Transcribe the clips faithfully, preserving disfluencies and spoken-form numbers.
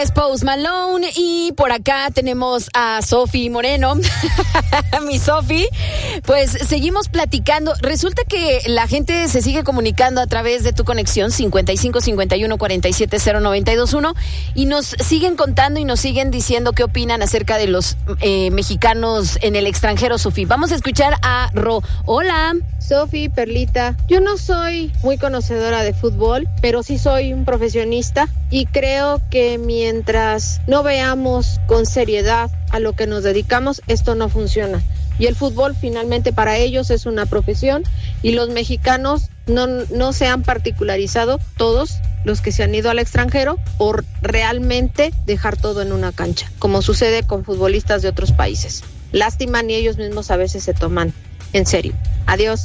Es Post Malone y por acá tenemos a Sofi Moreno, mi Sofi. Pues seguimos platicando. Resulta que la gente se sigue comunicando a través de tu conexión cincuenta y cinco cincuenta y uno cuarenta y siete cero noventa y dos uno y nos siguen contando y nos siguen diciendo qué opinan acerca de los eh, mexicanos en el extranjero, Sofi. Vamos a escuchar a Ro. Hola. Sofi, Perlita, yo no soy muy conocedora de fútbol, pero sí soy un profesionista y creo que mientras no veamos con seriedad a lo que nos dedicamos, esto no funciona. Y el fútbol finalmente para ellos es una profesión y los mexicanos no, no se han particularizado, todos los que se han ido al extranjero, por realmente dejar todo en una cancha, como sucede con futbolistas de otros países. Lástima, ni ellos mismos a veces se toman en serio. Adiós.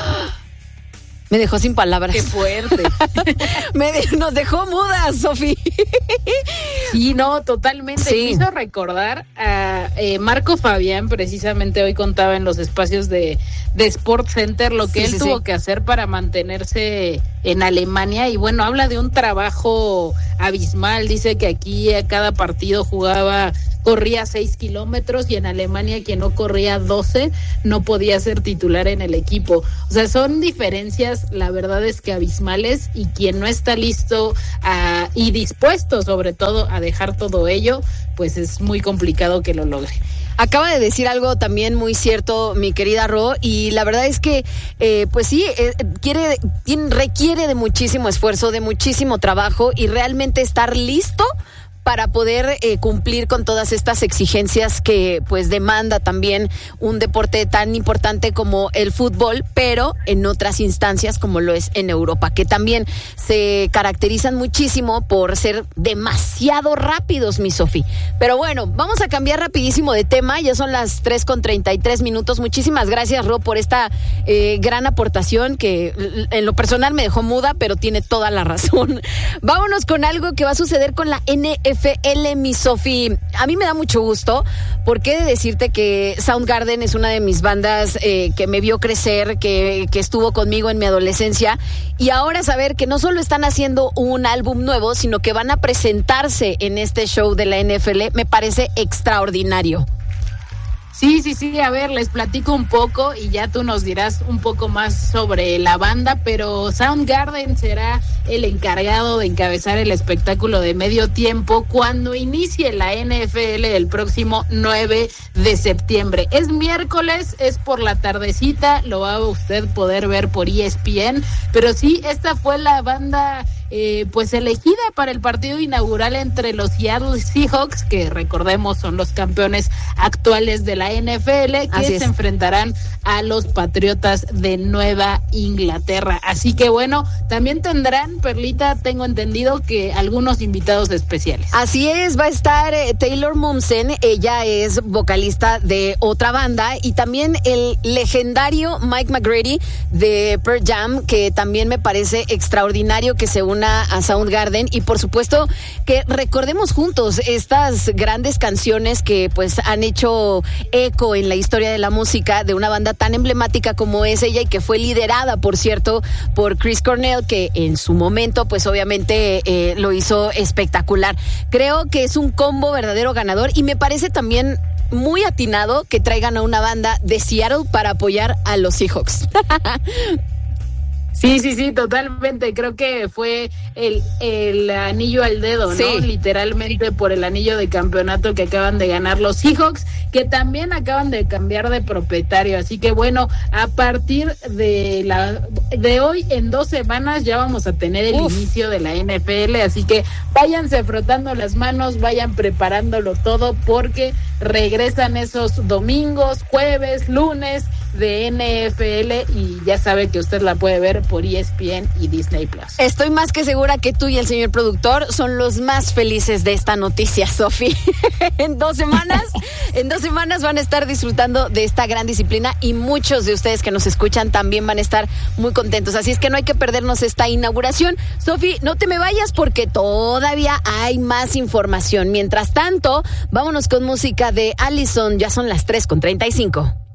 Me dejó sin palabras. Qué fuerte. Me de, nos dejó mudas, Sofi. Sí, no, totalmente. Sí. Me hizo recordar a eh, Marco Fabián, precisamente hoy contaba en los espacios de, de Sport Center lo que sí, él sí, tuvo sí. que hacer para mantenerse en Alemania. Y bueno, habla de un trabajo abismal. Dice que aquí a cada partido jugaba... corría seis kilómetros y en Alemania quien no corría doce no podía ser titular en el equipo. O sea, son diferencias, la verdad es que abismales, y quien no está listo a, y dispuesto sobre todo a dejar todo ello, pues es muy complicado que lo logre. Acaba de decir algo también muy cierto, mi querida Ro, y la verdad es que, eh, pues sí, eh, quiere, tiene, requiere de muchísimo esfuerzo, de muchísimo trabajo y realmente estar listo para poder eh, cumplir con todas estas exigencias que pues demanda también un deporte tan importante como el fútbol, pero en otras instancias como lo es en Europa, que también se caracterizan muchísimo por ser demasiado rápidos, mi Sofi. Pero bueno, vamos a cambiar rapidísimo de tema, ya son las tres con treinta y tres minutos. Muchísimas gracias, Ro, por esta eh, gran aportación que en lo personal me dejó muda, pero tiene toda la razón. Vámonos con algo que va a suceder con la N F L, mi Sofi. A mí me da mucho gusto, porque he de decirte que Soundgarden es una de mis bandas eh, que me vio crecer, que, que estuvo conmigo en mi adolescencia, y ahora saber que no solo están haciendo un álbum nuevo, sino que van a presentarse en este show de la N F L, me parece extraordinario. Sí, sí, sí, a ver, les platico un poco y ya tú nos dirás un poco más sobre la banda, pero Soundgarden será el encargado de encabezar el espectáculo de medio tiempo cuando inicie la N F L el próximo nueve de septiembre. Es miércoles, es por la tardecita, lo va a usted poder ver por E S P N, pero sí, esta fue la banda... Eh, pues elegida para el partido inaugural entre los Seattle Seahawks, que recordemos son los campeones actuales de la N F L, que se enfrentarán a los Patriotas de Nueva Inglaterra. Así que bueno, también tendrán, Perlita, tengo entendido que algunos invitados especiales. Así es, va a estar eh, Taylor Momsen, ella es vocalista de otra banda, y también el legendario Mike McGrady de Pearl Jam, que también me parece extraordinario que se una a Soundgarden, y por supuesto que recordemos juntos estas grandes canciones que pues han hecho eco en la historia de la música de una banda tan emblemática como es ella, y que fue liderada, por cierto, por Chris Cornell, que en su momento pues obviamente eh, lo hizo espectacular. Creo que es un combo verdadero ganador, y me parece también muy atinado que traigan a una banda de Seattle para apoyar a los Seahawks. Sí, sí, sí, totalmente. Creo que fue el, el anillo al dedo, ¿no? Sí. Literalmente por el anillo de campeonato que acaban de ganar los Seahawks, que también acaban de cambiar de propietario. Así que bueno, a partir de la de hoy, en dos semanas, ya vamos a tener el Uf. inicio de la N F L. Así que váyanse frotando las manos, vayan preparándolo todo, porque regresan esos domingos, jueves, lunes de N F L, y ya sabe que usted la puede ver por E S P N y Disney Plus. Estoy más que segura que tú y el señor productor son los más felices de esta noticia, Sofi. en dos semanas, en dos semanas van a estar disfrutando de esta gran disciplina, y muchos de ustedes que nos escuchan también van a estar muy contentos. Así es que no hay que perdernos esta inauguración. Sofi, no te me vayas porque todavía hay más información. Mientras tanto, vámonos con música de Allison. Ya son las tres con treinta y cinco.